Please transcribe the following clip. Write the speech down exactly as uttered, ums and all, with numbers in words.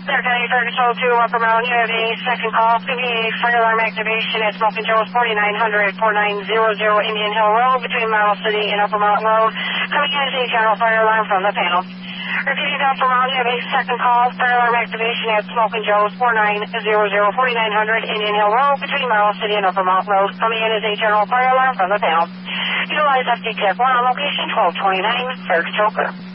Center County Fire Control two, Upper Mountain, you have a second call. Give me a fire alarm activation at Smoking Joe's forty-nine hundred, forty-nine hundred Indian Hill Road between Model City and Upper Mountain Road. Coming in as a general fire alarm from the panel. Repeating to Upper Mountain, you have a second call. Fire alarm activation at Smoking Joe's forty-nine hundred, forty-nine hundred Indian Hill Road between Model City and Upper Mountain Road. Coming in as a general fire alarm from the panel. Utilize F D T F one on location twelve twenty-nine, Fire Control clear.